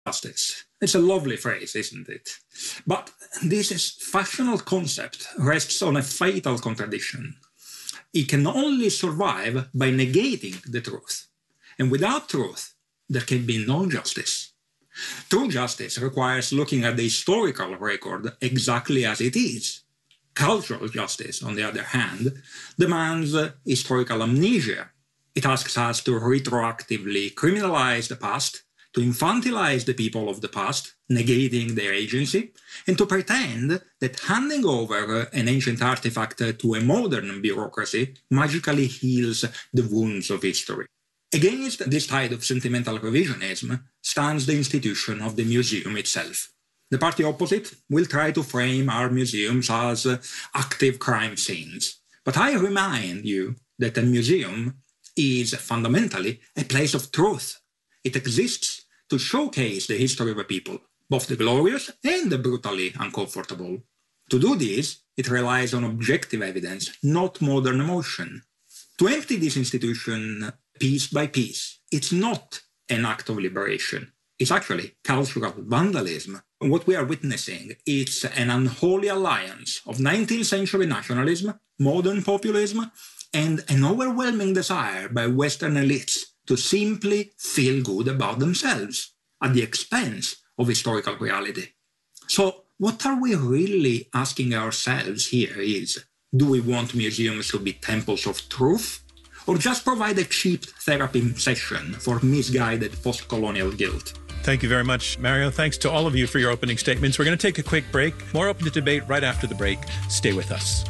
justice. It's a lovely phrase, isn't it? But this fashionable concept rests on a fatal contradiction. It can only survive by negating the truth. And without truth, there can be no justice. True justice requires looking at the historical record exactly as it is. Cultural justice, on the other hand, demands historical amnesia. It asks us to retroactively criminalize the past, to infantilize the people of the past, negating their agency, and to pretend that handing over an ancient artifact to a modern bureaucracy magically heals the wounds of history. Against this tide of sentimental revisionism stands the institution of the museum itself. The party opposite will try to frame our museums as active crime scenes. But I remind you that a museum is fundamentally a place of truth. It exists to showcase the history of a people, both the glorious and the brutally uncomfortable. To do this, it relies on objective evidence, not modern emotion. To empty this institution piece by piece, it's not an act of liberation. It's actually cultural vandalism. What we are witnessing is an unholy alliance of 19th century nationalism, modern populism, and an overwhelming desire by Western elites to simply feel good about themselves at the expense of historical reality. So what are we really asking ourselves here is, do we want museums to be temples of truth, or just provide a cheap therapy session for misguided post-colonial guilt? Thank you very much, Mario. Thanks to all of you for your opening statements. We're going to take a quick break. More Open to Debate right after the break. Stay with us.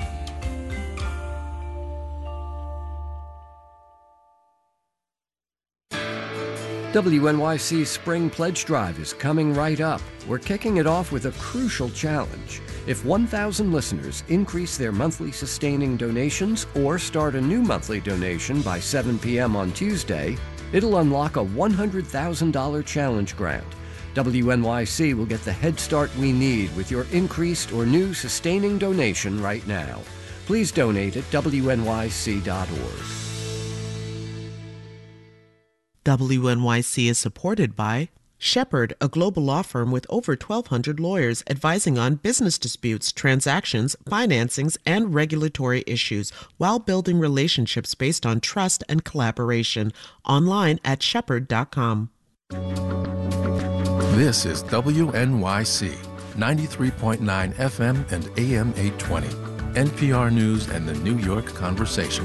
WNYC's Spring Pledge Drive is coming right up. We're kicking it off with a crucial challenge. If 1,000 listeners increase their monthly sustaining donations or start a new monthly donation by 7 p.m. on Tuesday, it'll unlock a $100,000 challenge grant. WNYC will get the head start we need with your increased or new sustaining donation right now. Please donate at WNYC.org. WNYC is supported by Shepherd, a global law firm with over 1,200 lawyers advising on business disputes, transactions, financings, and regulatory issues while building relationships based on trust and collaboration. Online at shepherd.com. This is WNYC, 93.9 FM and AM 820, NPR News and the New York Conversation.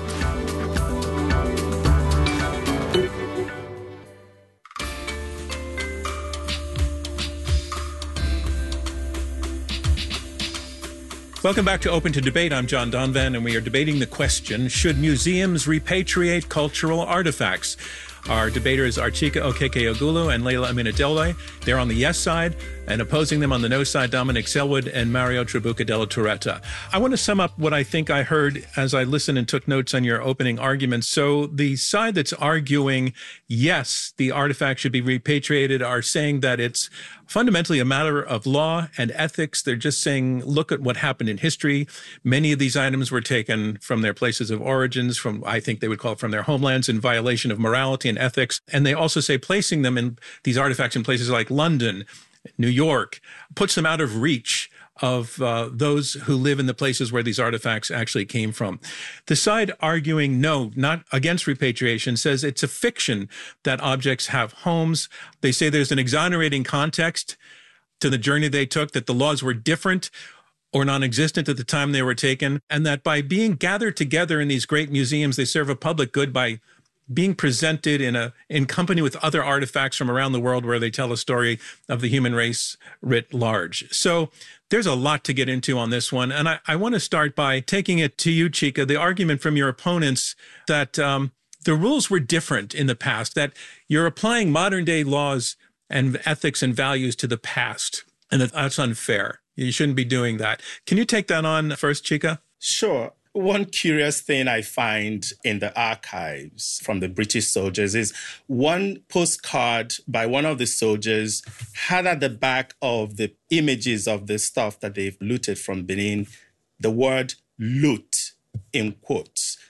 Welcome back to Open to Debate. I'm John Donvan, and we are debating the question, should museums repatriate cultural artifacts? Our debaters are Chika Okeke-Ogulu and Leila Aminatellaway. They're on the yes side, and opposing them on the no side, Dominic Selwood and Mario Trabucca Della Torretta. I want to sum up what I think I heard as I listened and took notes on your opening arguments. So the side that's arguing, yes, the artifact should be repatriated, are saying that it's fundamentally a matter of law and ethics. They're just saying, look at what happened in history. Many of these items were taken from their places of origins, from, I think they would call it, from their homelands, in violation of morality and ethics. And they also say placing them in these artifacts in places like London, New York, puts them out of reach of those who live in the places where these artifacts actually came from. The side arguing no, not against repatriation, says it's a fiction that objects have homes. They say there's an exonerating context to the journey they took, that the laws were different or non-existent at the time they were taken, and that by being gathered together in these great museums, they serve a public good by being presented in company with other artifacts from around the world where they tell a story of the human race writ large. So there's a lot to get into on this one. And I want to start by taking it to you, Chika, the argument from your opponents that the rules were different in the past, that you're applying modern day laws and ethics and values to the past, and that that's unfair. You shouldn't be doing that. Can you take that on first, Chika? Sure. One curious thing I find in the archives from the British soldiers is one postcard by one of the soldiers had at the back of the images of the stuff that they've looted from Benin, the word loot in quotes.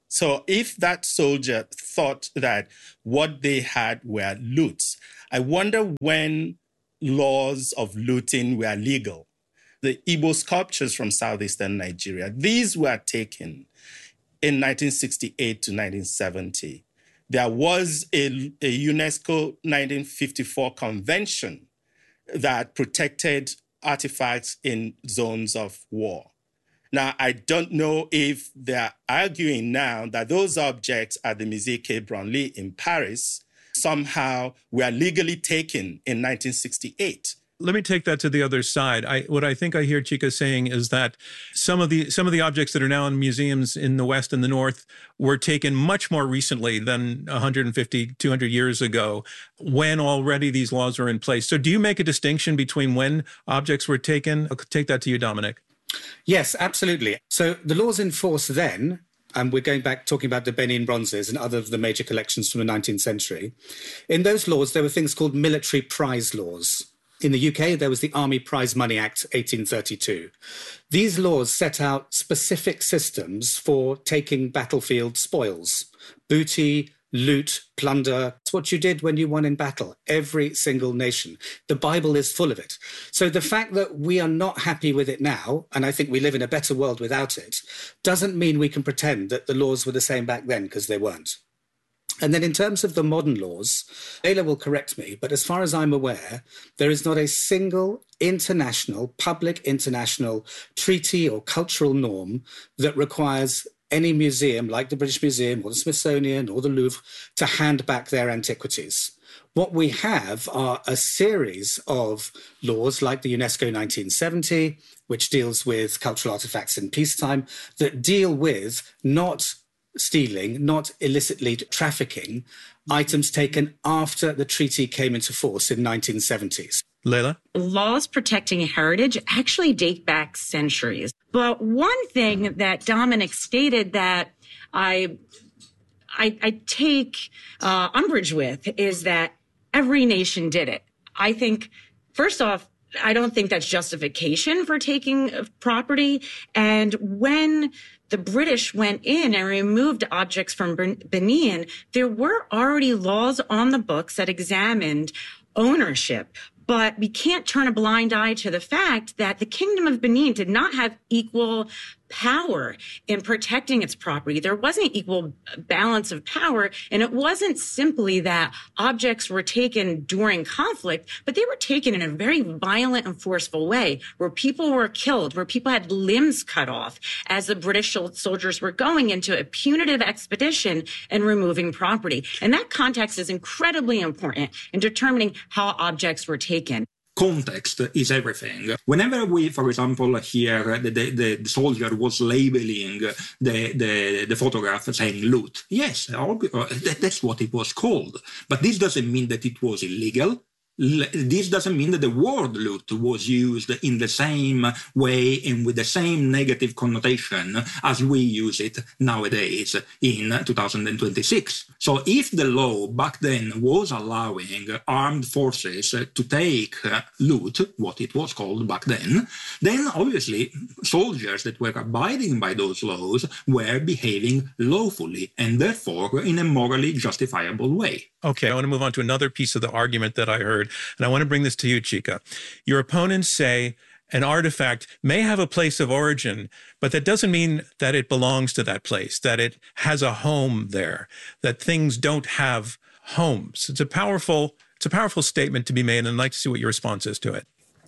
So if that soldier thought that what they had were loots, I wonder when laws of looting were legal. The Igbo sculptures from southeastern Nigeria, these were taken in 1968 to 1970. There was a UNESCO 1954 convention that protected artifacts in zones of war. Now, I don't know if they're arguing now that those objects at the Musée Quai Branly in Paris somehow were legally taken in 1968. Let me take that to the other side. What I think I hear Chika saying is that some of the objects that are now in museums in the West and the North were taken much more recently than 150, 200 years ago, when already these laws were in place. So do you make a distinction between when objects were taken? I'll take that to you, Dominic. Yes, absolutely. So the laws in force then, and we're going back talking about the Benin bronzes and other of the major collections from the 19th century. In those laws, there were things called military prize laws. In the UK, there was the Army Prize Money Act 1832. These laws set out specific systems for taking battlefield spoils, booty, loot, plunder. It's what you did when you won in battle, every single nation. The Bible is full of it. So the fact that we are not happy with it now, and I think we live in a better world without it, doesn't mean we can pretend that the laws were the same back then, because they weren't. And then in terms of the modern laws, Layla will correct me, but as far as I'm aware, there is not a single public international treaty or cultural norm that requires any museum, like the British Museum or the Smithsonian or the Louvre, to hand back their antiquities. What we have are a series of laws like the UNESCO 1970, which deals with cultural artifacts in peacetime, that deal with not stealing, not illicitly trafficking items taken after the treaty came into force in 1970s. Layla? Laws protecting heritage actually date back centuries. But one thing that Dominic stated that I take umbrage with is that every nation did it. I think, first off, I don't think that's justification for taking property. And when the British went in and removed objects from Benin, there were already laws on the books that examined ownership. But we can't turn a blind eye to the fact that the Kingdom of Benin did not have equal power in protecting its property. There wasn't equal balance of power, and it wasn't simply that objects were taken during conflict, but they were taken in a very violent and forceful way, where people were killed, where people had limbs cut off as the British soldiers were going into a punitive expedition and removing property. And that context is incredibly important in determining how objects were taken. Context is everything. Whenever we, for example, hear the soldier was labeling the photograph saying loot, yes, that's what it was called. But this doesn't mean that it was illegal. This doesn't mean that the word loot was used in the same way and with the same negative connotation as we use it nowadays in 2026. So if the law back then was allowing armed forces to take loot, what it was called back then obviously soldiers that were abiding by those laws were behaving lawfully and therefore in a morally justifiable way. Okay, I want to move on to another piece of the argument that I heard, and I want to bring this to you, Chika. Your opponents say an artifact may have a place of origin, but that doesn't mean that it belongs to that place, that it has a home there, that things don't have homes. It's a powerful statement to be made, and I'd like to see what your response is to it.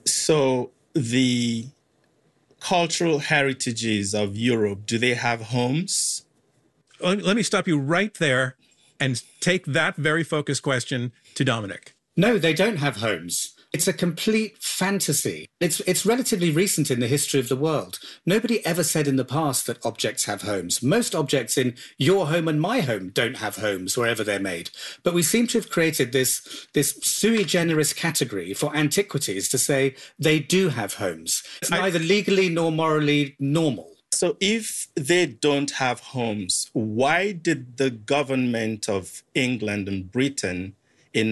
So the cultural heritages of Europe, do they have homes? Let me stop you right there and take that very focused question to Dominic. No, they don't have homes. It's a complete fantasy. It's relatively recent in the history of the world. Nobody ever said in the past that objects have homes. Most objects in your home and my home don't have homes wherever they're made. But we seem to have created this sui generis category for antiquities to say they do have homes. It's neither legally nor morally normal. So if they don't have homes, why did the government of England and Britain in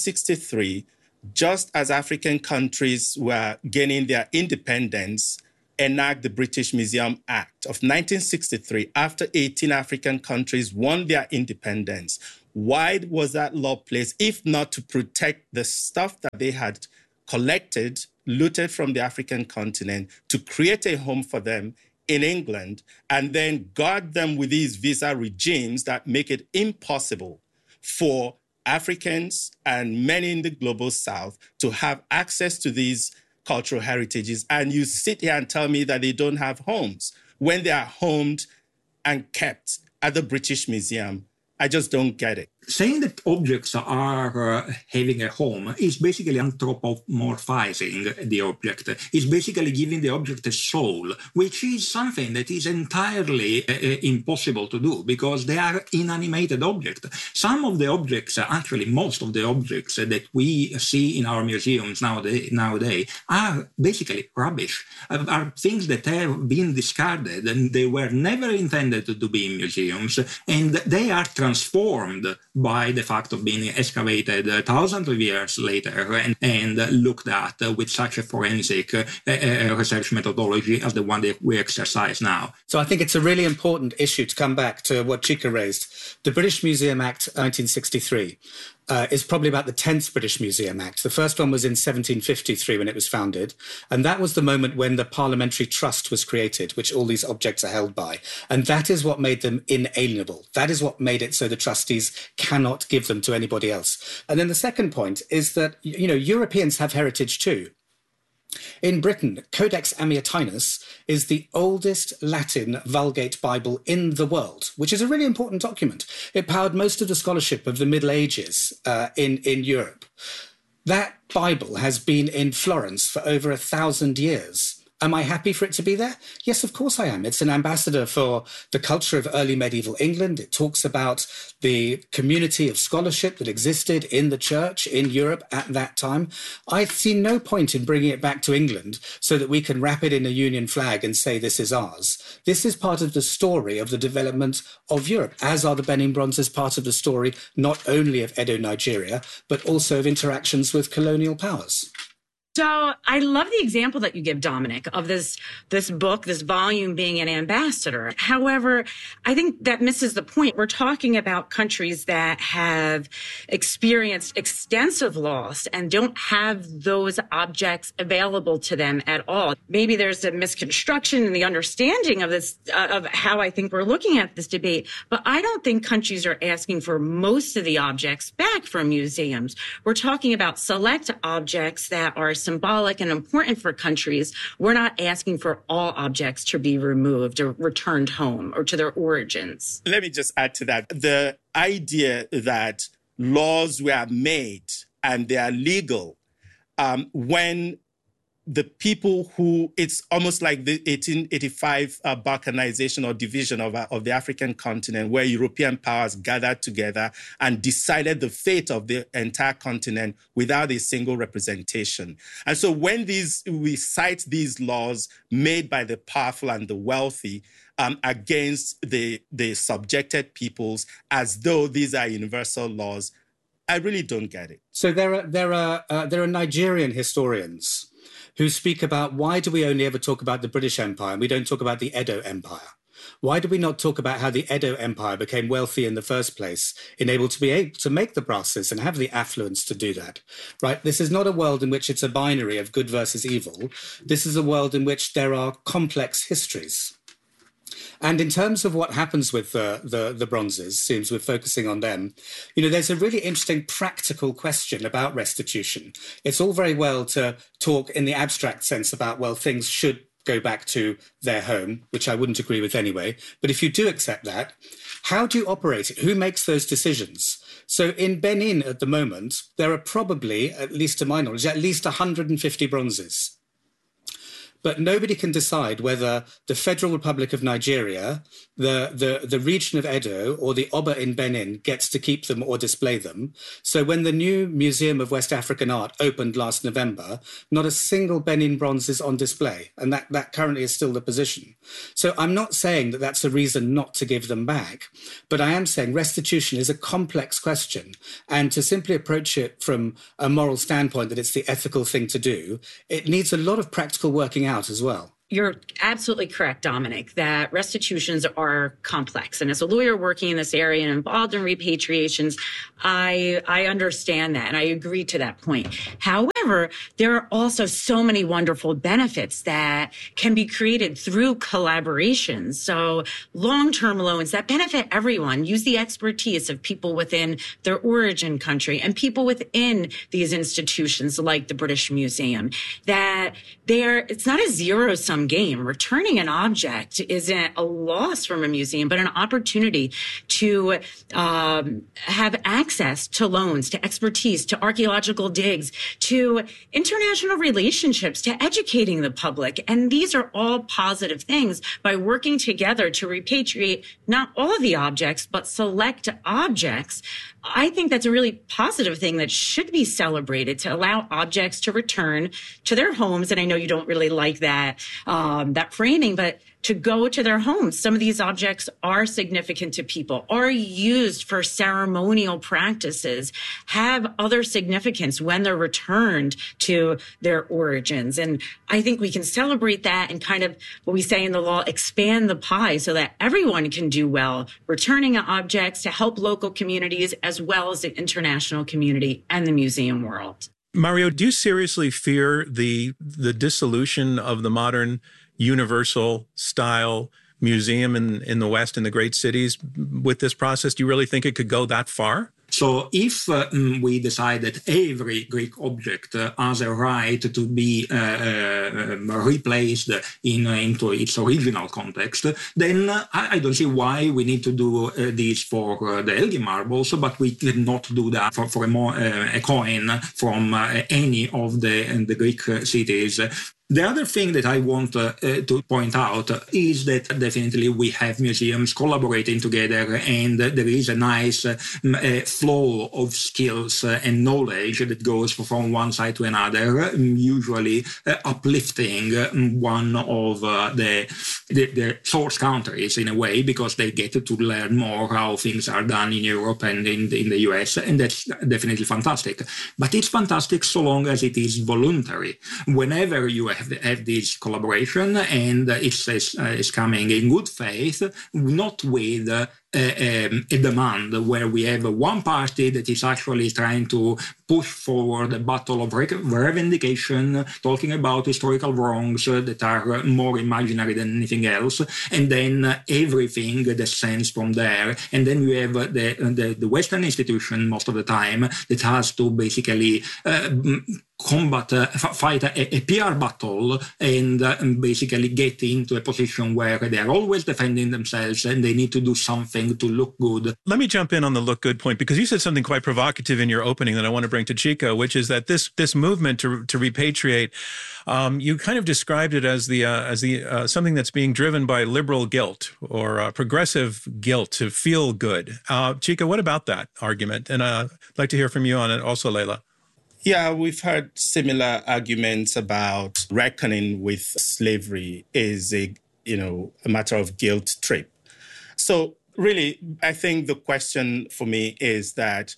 1963, just as African countries were gaining their independence, enact the British Museum Act of 1963 after 18 African countries won their independence. Why was that law placed, if not to protect the stuff that they had collected, looted from the African continent, to create a home for them in England, and then guard them with these visa regimes that make it impossible for Africans and many in the global South to have access to these cultural heritages. And you sit here and tell me that they don't have homes when they are homed and kept at the British Museum. I just don't get it. Saying that objects are having a home is basically anthropomorphizing the object. It's basically giving the object a soul, which is something that is entirely impossible to do because they are inanimated objects. Some of the objects, actually most of the objects that we see in our museums nowadays are basically rubbish, are things that have been discarded and they were never intended to be in museums, and they are transformed by the fact of being excavated thousands of years later and looked at with such a forensic research methodology as the one that we exercise now. So I think it's a really important issue to come back to what Chika raised. The British Museum Act 1963 is probably about the 10th British Museum Act. The first one was in 1753 when it was founded. And that was the moment when the Parliamentary Trust was created, which all these objects are held by. And that is what made them inalienable. That is what made it so the trustees cannot give them to anybody else. And then the second point is that, you know, Europeans have heritage too. In Britain, Codex Amiatinus is the oldest Latin Vulgate Bible in the world, which is a really important document. It powered most of the scholarship of the Middle Ages in Europe. That Bible has been in Florence for over 1,000 years. Am I happy for it to be there? Yes, of course I am. It's an ambassador for the culture of early medieval England. It talks about the community of scholarship that existed in the church in Europe at that time. I see no point in bringing it back to England so that we can wrap it in a Union flag and say this is ours. This is part of the story of the development of Europe, as are the Benin bronzes part of the story not only of Edo, Nigeria, but also of interactions with colonial powers. So I love the example that you give, Dominic, of this book, this volume being an ambassador. However, I think that misses the point. We're talking about countries that have experienced extensive loss and don't have those objects available to them at all. Maybe there's a misconstruction in the understanding of this, of how I think we're looking at this debate, but I don't think countries are asking for most of the objects back from museums. We're talking about select objects that are symbolic and important for countries. We're not asking for all objects to be removed or returned home or to their origins. Let me just add to that. The idea that laws were made and they are legal when the people who, it's almost like the 1885 balkanization or division of the African continent, where European powers gathered together and decided the fate of the entire continent without a single representation. And so when we cite these laws made by the powerful and the wealthy against the subjected peoples as though these are universal laws, I really don't get it. So there are Nigerian historians who speak about why do we only ever talk about the British Empire and we don't talk about the Edo Empire? Why do we not talk about how the Edo Empire became wealthy in the first place, able to make the brasses and have the affluence to do that, right? This is not a world in which it's a binary of good versus evil. This is a world in which there are complex histories. And in terms of what happens with the bronzes, seems we're focusing on them, you know, there's a really interesting practical question about restitution. It's all very well to talk in the abstract sense about, well, things should go back to their home, which I wouldn't agree with anyway. But if you do accept that, how do you operate it? Who makes those decisions? So in Benin at the moment, there are probably, at least to my knowledge, at least 150 bronzes. But nobody can decide whether the Federal Republic of Nigeria, the region of Edo, or the Oba in Benin gets to keep them or display them. So when the new Museum of West African Art opened last November, not a single Benin bronze is on display. And that currently is still the position. So I'm not saying that that's a reason not to give them back, but I am saying restitution is a complex question. And to simply approach it from a moral standpoint that it's the ethical thing to do, it needs a lot of practical working out as well. You're absolutely correct, Dominic, that restitutions are complex. And as a lawyer working in this area and involved in repatriations, I understand that and I agree to that point. However, there are also so many wonderful benefits that can be created through collaborations. So long-term loans that benefit everyone, use the expertise of people within their origin country and people within these institutions like the British Museum, that it's not a zero-sum game. Returning an object isn't a loss from a museum, but an opportunity to have access to loans, to expertise, to archaeological digs, to international relationships, to educating the public. And these are all positive things. By working together to repatriate not all of the objects, but select objects, I think that's a really positive thing that should be celebrated, to allow objects to return to their homes. And I know you don't really like that framing, but to go to their homes. Some of these objects are significant to people, are used for ceremonial practices, have other significance when they're returned to their origins. And I think we can celebrate that and kind of, what we say in the law, expand the pie so that everyone can do well, returning objects to help local communities as well as the international community and the museum world. Mario, do you seriously fear the dissolution of the modern universal style museum in the West, in the great cities with this process? Do you really think it could go that far? So if we decide that every Greek object has a right to be replaced into its original context, then I don't see why we need to do this for the Elgin marbles, but we cannot do that for a coin from any of the Greek cities. The other thing that I want to point out is that definitely we have museums collaborating together, and there is a nice flow of skills and knowledge that goes from one side to another, usually uplifting one of the source countries in a way, because they get to learn more how things are done in Europe and in the US, and that's definitely fantastic. But it's fantastic so long as it is voluntary. Whenever you have this collaboration and it's coming in good faith, not with a demand where we have one party that is actually trying to push forward a battle of reivindication, talking about historical wrongs that are more imaginary than anything else, and then everything descends from there. And then you have the Western institution most of the time that has to basically fight a PR battle and basically get into a position where they are always defending themselves and they need to do something to look good. Let me jump in on the look good point, because you said something quite provocative in your opening that I want to bring to Chico, which is that this movement to repatriate, you kind of described it as the something that's being driven by liberal guilt or progressive guilt to feel good. Chico, what about that argument? And I'd like to hear from you on it also, Leila. Yeah, we've heard similar arguments about reckoning with slavery is a matter of guilt trip. So really, I think the question for me is that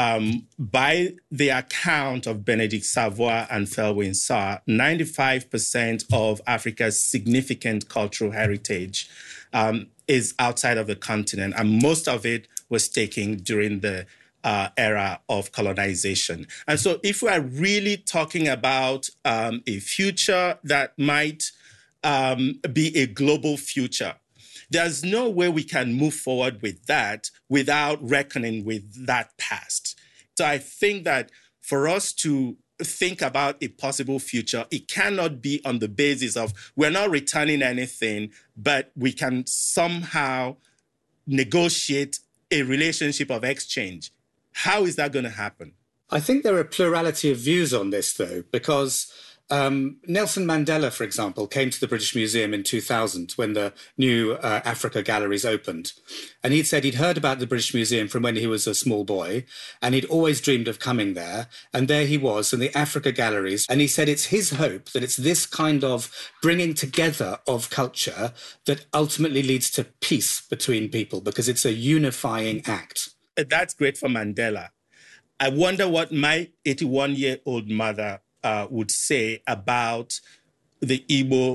by the account of Benedict Savoy and Felwine Sarr, 95% of Africa's significant cultural heritage is outside of the continent, and most of it was taken during the era of colonization. And so if we are really talking about a future that might be a global future, there's no way we can move forward with that without reckoning with that past. So I think that for us to think about a possible future, it cannot be on the basis of we're not returning anything, but we can somehow negotiate a relationship of exchange. How is that going to happen? I think there are a plurality of views on this, though, because Nelson Mandela, for example, came to the British Museum in 2000 when the new Africa galleries opened. And he'd said he'd heard about the British Museum from when he was a small boy, and he'd always dreamed of coming there. And there he was in the Africa galleries. And he said it's his hope that it's this kind of bringing together of culture that ultimately leads to peace between people, because it's a unifying act. That's great for Mandela. I wonder what my 81-year-old mother would say about the Igbo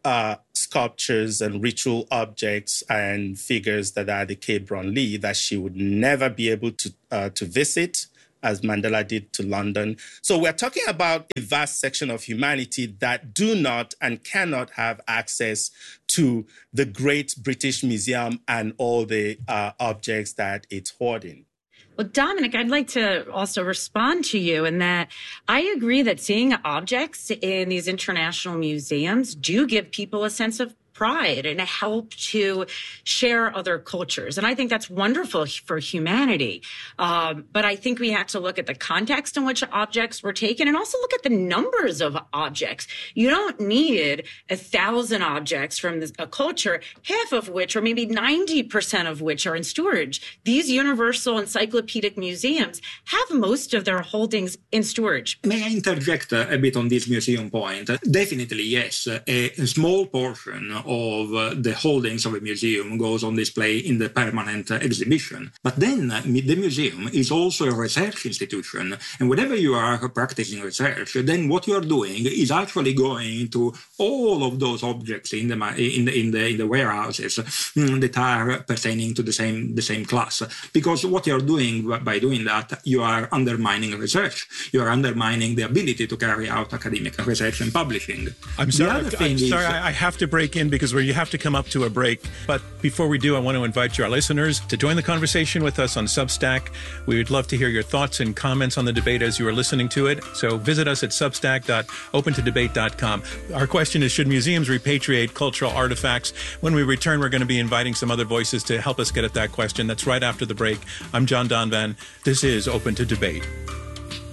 sculptures and ritual objects and figures that are the Cape Bronlee that she would never be able to visit, as Mandela did to London. So we're talking about a vast section of humanity that do not and cannot have access to the Great British Museum and all the objects that it's hoarding. Well, Dominic, I'd like to also respond to you in that I agree that seeing objects in these international museums do give people a sense of pride and help to share other cultures. And I think that's wonderful for humanity. But I think we have to look at the context in which objects were taken and also look at the numbers of objects. You don't need 1,000 objects from a culture, half of which, or maybe 90% of which are in storage. These universal encyclopedic museums have most of their holdings in storage. May I interject a bit on this museum point? Definitely, yes. A small portion of the holdings of a museum goes on display in the permanent exhibition. But then the museum is also a research institution. And whenever you are practicing research, then what you are doing is actually going to all of those objects in the warehouses that are pertaining to the same class. Because what you are doing by doing that, you are undermining research. You are undermining the ability to carry out academic research and publishing. I'm sorry, I have to break in because you have to come up to a break. But before we do, I want to invite our listeners to join the conversation with us on Substack. We would love to hear your thoughts and comments on the debate as you are listening to it. So visit us at substack.opentodebate.com. Our question is, should museums repatriate cultural artifacts? When we return, we're going to be inviting some other voices to help us get at that question. That's right after the break. I'm John Donvan. This is Open to Debate.